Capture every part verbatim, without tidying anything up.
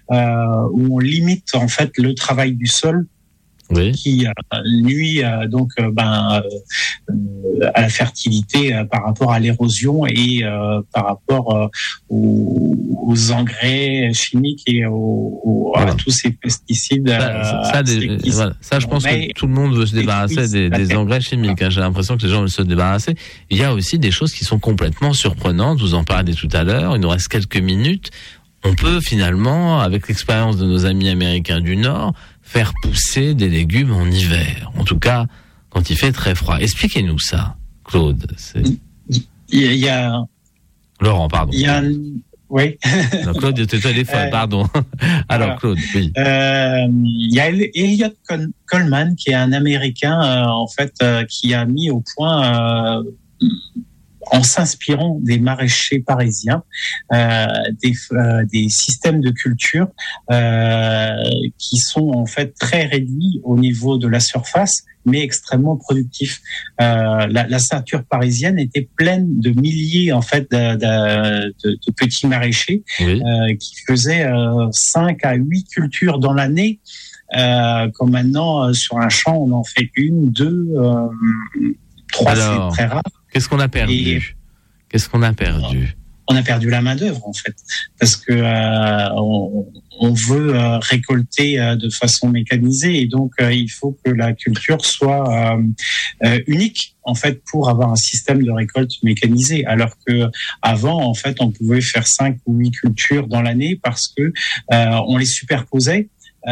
euh, où on limite en fait le travail du sol. Oui. Qui euh, nuit euh, donc euh, ben euh, à la fertilité euh, par rapport à l'érosion et euh, par rapport euh, aux, aux engrais chimiques et aux, aux, voilà. à tous ces pesticides. Ça, ça, des, voilà. ça je pense que tout le monde veut se débarrasser des, des engrais chimiques. Hein. J'ai l'impression que les gens veulent se débarrasser. Il y a aussi des choses qui sont complètement surprenantes. Vous en parliez tout à l'heure. Il nous reste quelques minutes. On peut finalement, avec l'expérience de nos amis américains du Nord, faire pousser des légumes en hiver. En tout cas, quand il fait très froid. Expliquez-nous ça, Claude. C'est... Il y a... Laurent, pardon. Il y a... Oui. Non, Claude, tu es téléphone, euh, pardon. Alors, voilà. Claude, oui. Euh, il y a Elliot Coleman, qui est un Américain, euh, en fait, euh, qui a mis au point... Euh, en s'inspirant des maraîchers parisiens, euh, des, euh, des systèmes de culture euh, qui sont en fait très réduits au niveau de la surface, mais extrêmement productifs. Euh, la, la ceinture parisienne était pleine de milliers en fait de, de, de, de petits maraîchers oui. euh, qui faisaient euh, cinq à huit cultures dans l'année. Euh, comme maintenant, euh, sur un champ, on en fait une, deux, euh, trois, Alors... c'est très rare. Qu'est-ce qu'on a perdu Et Qu'est-ce qu'on a perdu On a perdu la main d'œuvre en fait, parce que euh, on, on veut euh, récolter euh, de façon mécanisée et donc euh, il faut que la culture soit euh, euh, unique en fait pour avoir un système de récolte mécanisé. Alors que avant en fait on pouvait faire cinq ou huit cultures dans l'année parce que euh, on les superposait.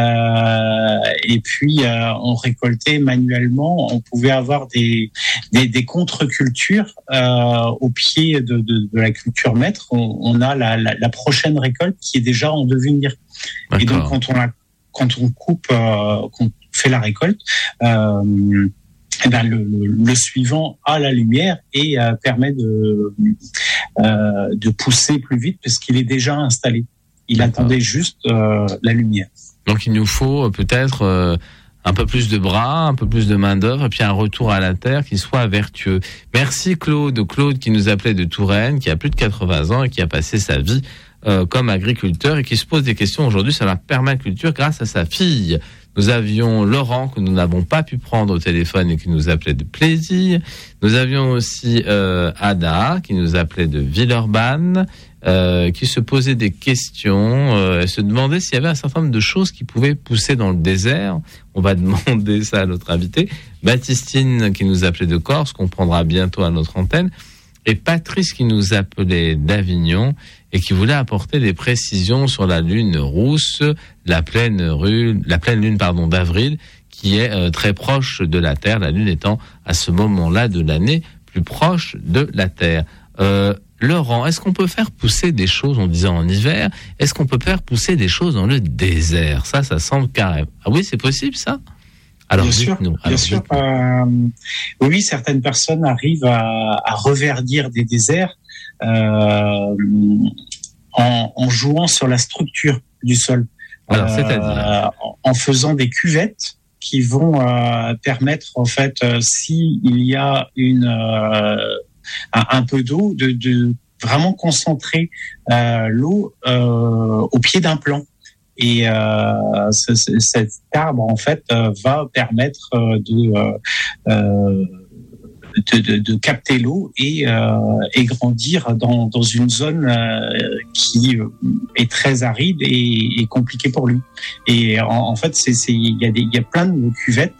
Euh, et puis euh, on récoltait manuellement. On pouvait avoir des des, des contre-cultures euh, au pied de, de, de la culture maître. On, on a la, la, la prochaine récolte qui est déjà en devenir. D'accord. Et donc quand on la, quand on coupe, euh, qu'on fait la récolte, euh, eh ben le, le, le suivant a la lumière et euh, permet de euh, de pousser plus vite parce qu'il est déjà installé. Il D'accord. attendait juste euh, la lumière. Donc il nous faut peut-être euh, un peu plus de bras, un peu plus de main d'œuvre et puis un retour à la terre qui soit vertueux. Merci Claude, Claude qui nous appelait de Touraine, qui a plus de quatre-vingts ans et qui a passé sa vie euh, comme agriculteur et qui se pose des questions aujourd'hui sur la permaculture grâce à sa fille. Nous avions Laurent que nous n'avons pas pu prendre au téléphone et qui nous appelait de Plaisir. Nous avions aussi euh, Ada qui nous appelait de Villeurbanne. Euh, qui se posait des questions, euh, elle se demandait s'il y avait un certain nombre de choses qui pouvaient pousser dans le désert. On va demander ça à notre invité. Baptistine qui nous appelait de Corse, qu'on prendra bientôt à notre antenne, et Patrice qui nous appelait d'Avignon et qui voulait apporter des précisions sur la lune rousse, la pleine, rue, la pleine lune pardon, d'avril, qui est euh, très proche de la Terre, la lune étant à ce moment-là de l'année plus proche de la Terre. Euh, Laurent, est-ce qu'on peut faire pousser des choses, on disait en hiver, est-ce qu'on peut faire pousser des choses dans le désert ? Ça, ça semble carré. Ah oui, c'est possible ça ? Alors, bien sûr, Alors, bien sûr. Euh, oui, certaines personnes arrivent à, à reverdir des déserts euh, en, en jouant sur la structure du sol. Alors, c'est-à-dire ? Euh, en faisant des cuvettes qui vont euh, permettre, en fait, euh, s'il y a une... Euh, Un, un peu d'eau, de, de vraiment concentrer euh, l'eau euh, au pied d'un plant. Et euh, ce, ce, cet arbre, en fait, euh, va permettre euh, de, euh, de, de, de capter l'eau et, euh, et grandir dans, dans une zone euh, qui est très aride et, et compliquée pour lui. Et en, en fait, c'est, c'est, il y a des, il y a plein de cuvettes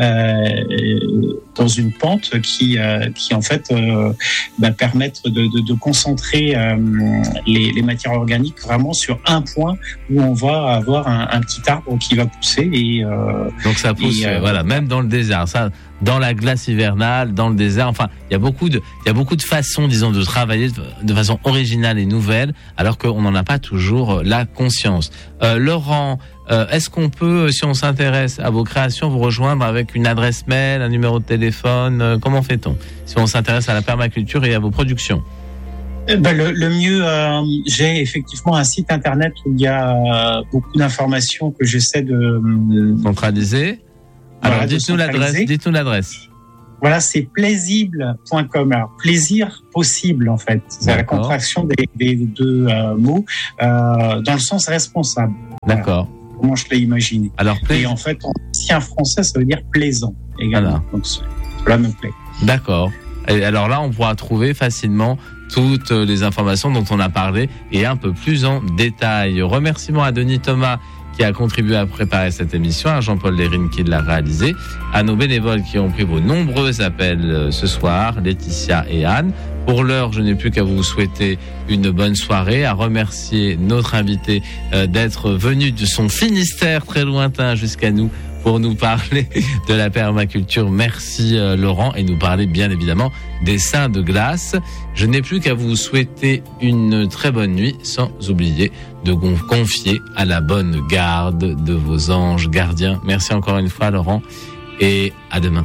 euh, dans une pente qui, euh, qui en fait, euh, bah, permettent de, de, de concentrer euh, les, les matières organiques vraiment sur un point où on va avoir un, un petit arbre qui va pousser. Et, euh, donc ça pousse, et, euh, voilà, même dans le désert. Ça, dans la glace hivernale, dans le désert. Enfin, il y a beaucoup de, il y a beaucoup de façons, disons, de travailler de façon originale et nouvelle, alors qu'on n'en a pas toujours la conscience. Euh, Laurent, euh, est-ce qu'on peut, si on s'intéresse à vos créations, vous rejoindre avec une adresse mail, un numéro de téléphone? euh, Comment fait-on si on s'intéresse à la permaculture et à vos productions? Ben le, le mieux, euh, j'ai effectivement un site internet où il y a euh, beaucoup d'informations que j'essaie de centraliser. Alors, voilà, dites-nous l'adresse. Dites-nous l'adresse. Voilà, c'est plaisible point com. Alors, plaisir possible, en fait. C'est D'accord. la contraction des, des deux euh, mots euh, dans le sens responsable. D'accord. Voilà. Comment je l'ai imaginé. Alors, pla... Et en fait, en ancien français, ça veut dire plaisant également. Voilà. Donc, cela me plaît. D'accord. Et alors là, on pourra trouver facilement toutes les informations dont on a parlé et un peu plus en détail. Remerciements à Denis Thomas qui a contribué à préparer cette émission, à Jean-Paul Lérine qui l'a réalisé, à nos bénévoles qui ont pris vos nombreux appels ce soir, Laetitia et Anne. Pour l'heure, je n'ai plus qu'à vous souhaiter une bonne soirée, à remercier notre invité euh, d'être venu de son Finistère très lointain jusqu'à nous pour nous parler de la permaculture. Merci euh, Laurent, et nous parler bien évidemment des seins de glace. Je n'ai plus qu'à vous souhaiter une très bonne nuit, sans oublier de vous confier à la bonne garde de vos anges gardiens. Merci encore une fois Laurent, et à demain.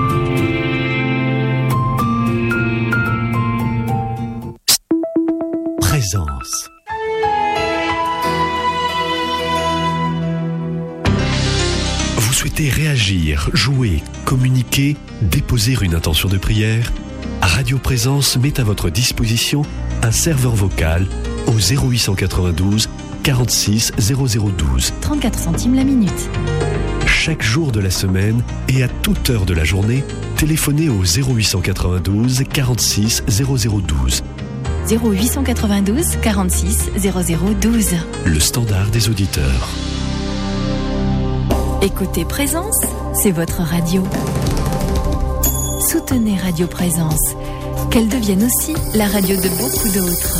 Présence. Vous souhaitez réagir, jouer, communiquer, déposer une intention de prière? Radio Présence met à votre disposition un serveur vocal au zéro huit cent quatre-vingt-douze quarante-six zéro zéro douze. trente-quatre centimes la minute. Chaque jour de la semaine et à toute heure de la journée, téléphonez au zéro huit cent quatre-vingt-douze quarante-six zéro zéro douze. zéro huit cent quatre-vingt-douze quarante-six zéro zéro douze. Le standard des auditeurs. Écoutez Présence, c'est votre radio. Soutenez Radio Présence, qu'elle devienne aussi la radio de beaucoup d'autres.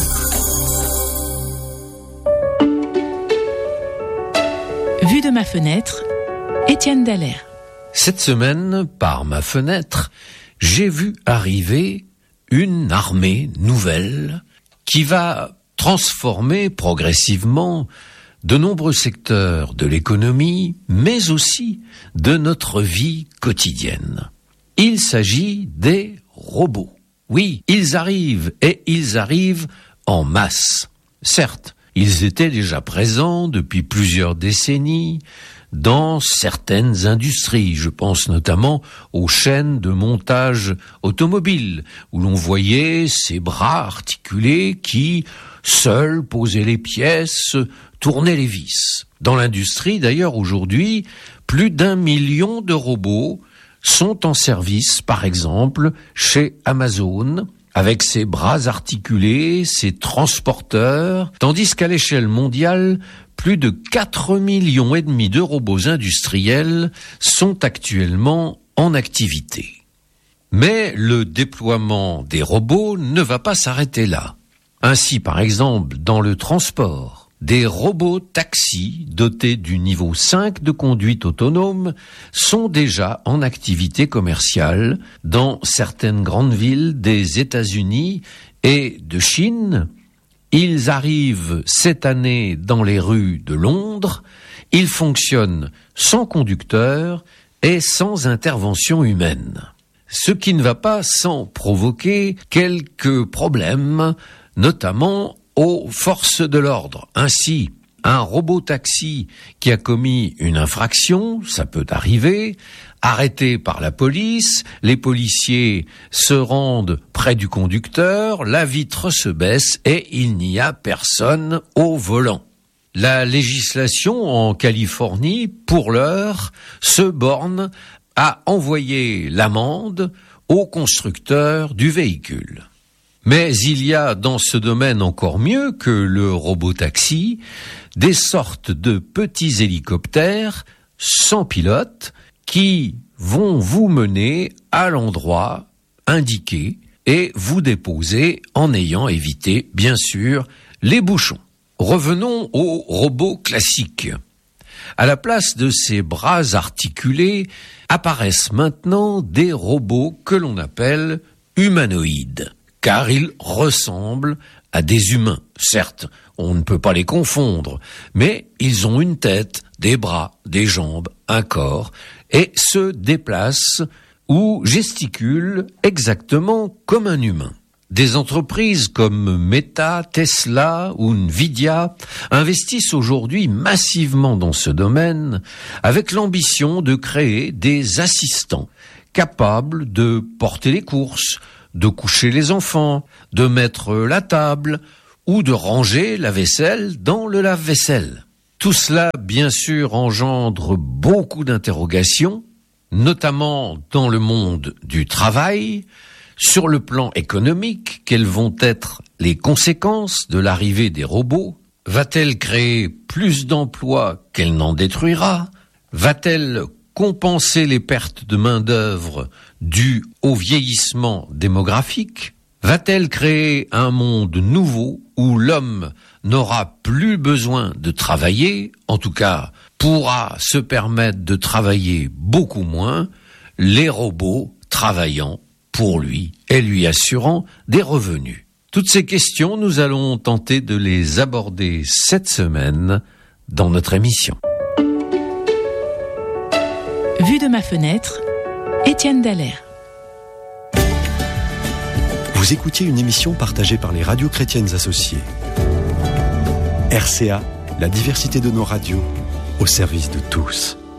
Vue de ma fenêtre, Étienne Dallaire. Cette semaine, par ma fenêtre, j'ai vu arriver une armée nouvelle qui va transformer progressivement de nombreux secteurs de l'économie, mais aussi de notre vie quotidienne. Il s'agit des robots. Oui, ils arrivent, et ils arrivent en masse. Certes, ils étaient déjà présents depuis plusieurs décennies dans certaines industries. Je pense notamment aux chaînes de montage automobile, où l'on voyait ces bras articulés qui, seuls, posaient les pièces, tournaient les vis. Dans l'industrie, d'ailleurs, aujourd'hui, plus d'un million de robots sont en service, par exemple, chez Amazon, avec ses bras articulés, ses transporteurs, tandis qu'à l'échelle mondiale, plus de quatre millions et demi de robots industriels sont actuellement en activité. Mais le déploiement des robots ne va pas s'arrêter là. Ainsi, par exemple, dans le transport, des robots taxis dotés du niveau cinq de conduite autonome sont déjà en activité commerciale dans certaines grandes villes des États-Unis et de Chine. Ils arrivent cette année dans les rues de Londres. Ils fonctionnent sans conducteur et sans intervention humaine. Ce qui ne va pas sans provoquer quelques problèmes, notamment aux forces de l'ordre. Ainsi, un robot taxi qui a commis une infraction, ça peut arriver, arrêté par la police, les policiers se rendent près du conducteur, la vitre se baisse et il n'y a personne au volant. La législation en Californie, pour l'heure, se borne à envoyer l'amende au constructeur du véhicule. Mais il y a dans ce domaine encore mieux que le robot-taxi, des sortes de petits hélicoptères sans pilote qui vont vous mener à l'endroit indiqué et vous déposer en ayant évité, bien sûr, les bouchons. Revenons aux robots classiques. À la place de ces bras articulés, apparaissent maintenant des robots que l'on appelle humanoïdes, car ils ressemblent à des humains. Certes, on ne peut pas les confondre, mais ils ont une tête, des bras, des jambes, un corps, et se déplacent ou gesticulent exactement comme un humain. Des entreprises comme Meta, Tesla ou Nvidia investissent aujourd'hui massivement dans ce domaine avec l'ambition de créer des assistants capable de porter les courses, de coucher les enfants, de mettre la table ou de ranger la vaisselle dans le lave-vaisselle. Tout cela, bien sûr, engendre beaucoup d'interrogations, notamment dans le monde du travail. Sur le plan économique, quelles vont être les conséquences de l'arrivée des robots? Va-t-elle créer plus d'emplois qu'elle n'en détruira? Va-t-elle compenser les pertes de main-d'œuvre dues au vieillissement démographique? Va-t-elle créer un monde nouveau où l'homme n'aura plus besoin de travailler, en tout cas pourra se permettre de travailler beaucoup moins, les robots travaillant pour lui et lui assurant des revenus? Toutes ces questions, nous allons tenter de les aborder cette semaine dans notre émission. Vue de ma fenêtre, Étienne Dallaire. Vous écoutiez une émission partagée par les radios chrétiennes associées. R C A, la diversité de nos radios, au service de tous.